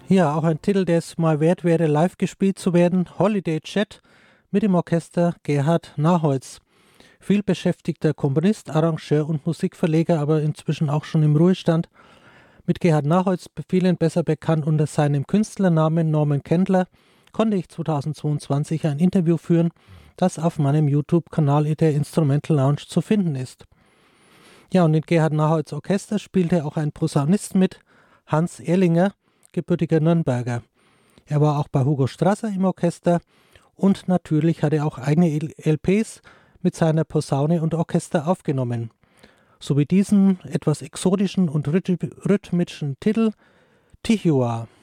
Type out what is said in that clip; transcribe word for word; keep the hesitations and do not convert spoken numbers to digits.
Ja, auch ein Titel, der es mal wert wäre, live gespielt zu werden. Holiday Chat mit dem Orchester Gerhard Naholz. Vielbeschäftigter Komponist, Arrangeur und Musikverleger, aber inzwischen auch schon im Ruhestand. Mit Gerhard Naholz, vielen besser bekannt unter seinem Künstlernamen Norman Kendler, konnte ich zweitausendzweiundzwanzig ein Interview führen, das auf meinem YouTube-Kanal der Instrumental Lounge zu finden ist. Ja, und in Gerhard Naholz Orchester spielte auch ein Posaunist mit, Hans Ehrlinger, gebürtiger Nürnberger. Er war auch bei Hugo Strasser im Orchester und natürlich hat er auch eigene L Ps mit seiner Posaune und Orchester aufgenommen. So wie diesen etwas exotischen und rhythmischen Titel Tichua.